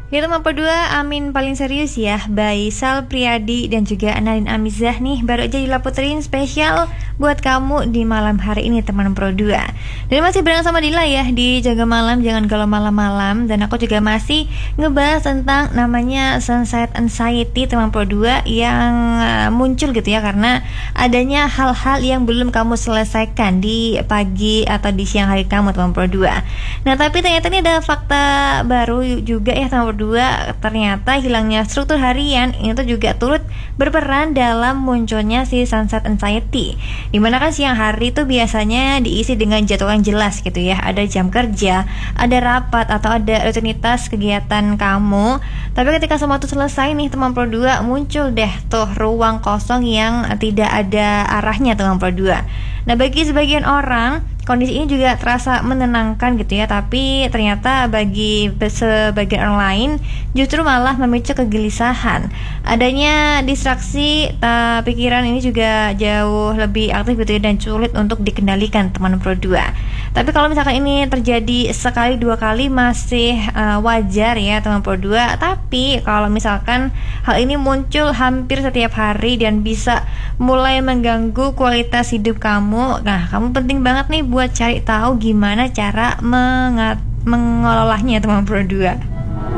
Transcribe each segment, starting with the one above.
Kita mau berdua Amin paling serius ya, by Sal Priadi dan juga Analin Amizah nih baru aja dilaputerin spesial buat kamu di malam hari ini teman Pro 2. Dan masih bareng sama Dila ya di Jaga Malam Jangan Galau Malam-malam. Dan aku juga masih ngebahas tentang namanya Sunset Anxiety teman Pro 2 yang muncul gitu ya karena adanya hal-hal yang belum kamu selesaikan di pagi atau di siang hari kamu teman Pro 2. Nah tapi ternyata ini ada fakta baru juga ya teman Pro 2, ternyata hilangnya struktur harian itu juga turut berperan dalam munculnya si Sunset Anxiety. Dimana kan siang hari itu biasanya diisi dengan jadwal yang jelas gitu ya, ada jam kerja, ada rapat atau ada rutinitas kegiatan kamu. Tapi ketika semua itu selesai nih teman Pro 2, muncul deh tuh ruang kosong yang tidak ada arahnya teman Pro 2. Nah bagi sebagian orang kondisi ini juga terasa menenangkan gitu ya, tapi ternyata bagi sebagian orang lain justru malah memicu kegelisahan. Adanya distraksi pikiran ini juga jauh lebih aktif gitu ya dan sulit untuk dikendalikan teman Pro 2. Tapi kalau misalkan ini terjadi sekali dua kali masih wajar ya teman Pro 2. Tapi kalau misalkan hal ini muncul hampir setiap hari dan bisa mulai mengganggu kualitas hidup kamu, nah kamu penting banget nih buat cari tahu gimana cara mengelolanya teman Pro 2.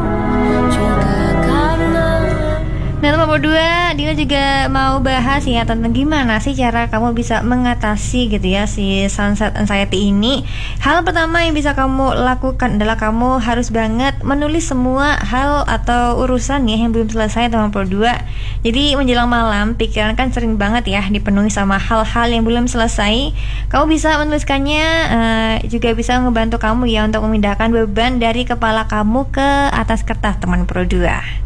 Nah teman Pro 2, Dila juga mau bahas ya tentang gimana sih cara kamu bisa mengatasi gitu ya si Sunset Anxiety ini. Hal pertama yang bisa kamu lakukan adalah kamu harus banget menulis semua hal atau urusan ya yang belum selesai teman Pro 2. Jadi menjelang malam pikiran kan sering banget ya dipenuhi sama hal-hal yang belum selesai. Kamu bisa menuliskannya, juga bisa ngebantu kamu ya untuk memindahkan beban dari kepala kamu ke atas kertas teman Pro 2.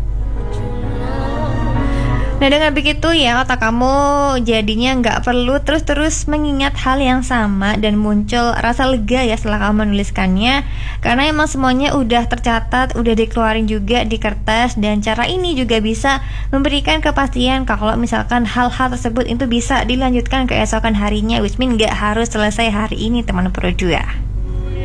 Nah dengan begitu ya otak kamu jadinya nggak perlu terus-terus mengingat hal yang sama dan muncul rasa lega ya setelah kamu menuliskannya, karena emang semuanya udah tercatat, udah dikeluarin juga di kertas. Dan cara ini juga bisa memberikan kepastian kalau misalkan hal-hal tersebut itu bisa dilanjutkan keesokan harinya, which mean nggak harus selesai hari ini teman Pro 2.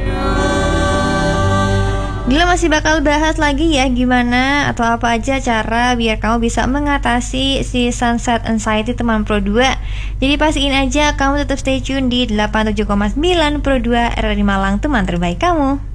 Dila masih bakal bahas lagi ya gimana atau apa aja cara biar kamu bisa mengatasi si Sunset Anxiety teman Pro 2. Jadi pastiin aja kamu tetap stay tune di 87,9 Pro 2 RRI Malang, teman terbaik kamu.